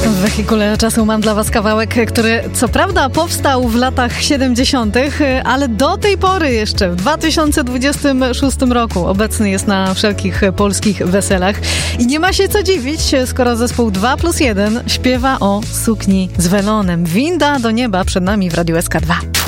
W wehikule czasu mam dla was kawałek, który co prawda powstał w latach 70., ale do tej pory jeszcze w 2026 roku obecny jest na wszelkich polskich weselach. I nie ma się co dziwić, skoro zespół 2+1 śpiewa o sukni z welonem. Winda do nieba przed nami w Radiu SK2.